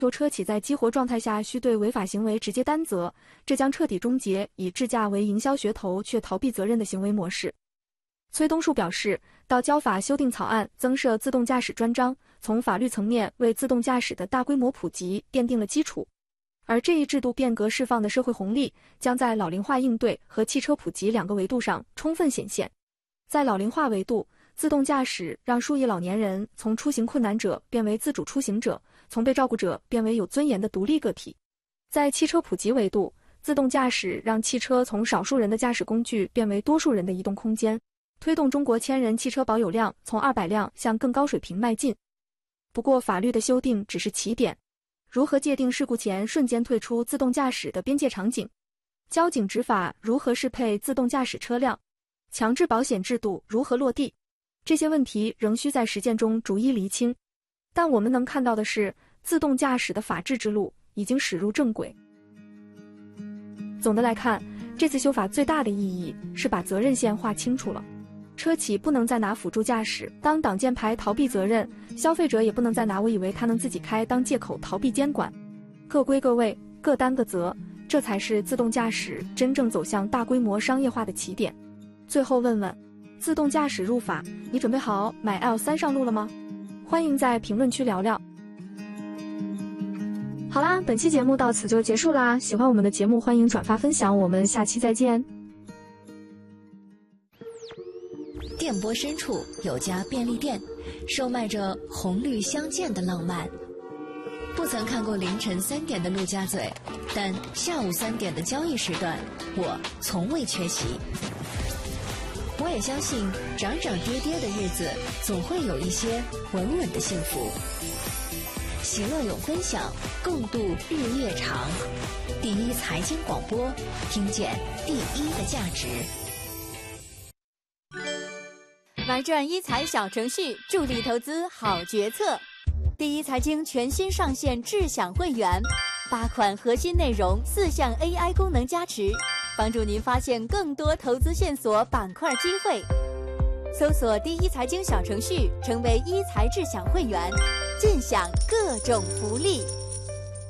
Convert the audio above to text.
说车企在激活状态下需对违法行为直接担责，这将彻底终结以智驾为营销噱头却逃避责任的行为模式。崔东树表示，到交法修订草案增设自动驾驶专章，从法律层面为自动驾驶的大规模普及奠定了基础。而这一制度变革释放的社会红利，将在老龄化应对和汽车普及两个维度上充分显现。在老龄化维度，自动驾驶让数亿老年人从出行困难者变为自主出行者，从被照顾者变为有尊严的独立个体。在汽车普及维度，自动驾驶让汽车从少数人的驾驶工具变为多数人的移动空间，推动中国千人汽车保有量从200辆向更高水平迈进。不过，法律的修订只是起点。如何界定事故前瞬间退出自动驾驶的边界场景？交警执法如何适配自动驾驶车辆？强制保险制度如何落地？这些问题仍需在实践中逐一厘清。但我们能看到的是，自动驾驶的法治之路已经驶入正轨。总的来看，这次修法最大的意义是把责任线划清楚了。车企不能再拿辅助驾驶当挡箭牌逃避责任，消费者也不能再拿我以为他能自己开当借口逃避监管。各归各位，各担各责，这才是自动驾驶真正走向大规模商业化的起点。最后问问，自动驾驶入法，你准备好买 L3 上路了吗？欢迎在评论区聊聊。好啦，本期节目到此就结束啦。喜欢我们的节目，欢迎转发分享，我们下期再见。 电波深处有家便利店，售卖着红绿相间的浪漫。不曾看过凌晨3点的陆家嘴，但下午3点的交易时段，我从未缺席。我也相信，涨涨跌跌的日子，总会有一些稳稳的幸福。喜乐有分享，共度日夜长。第一财经广播，听见第一的价值。 玩转一财小程序，助力投资好决策。第一财经全新上线智享会员，8款核心内容，4项 AI 功能加持，帮助您发现更多投资线索、板块机会。搜索第一财经小程序，成为一财智享会员，尽享各种福利。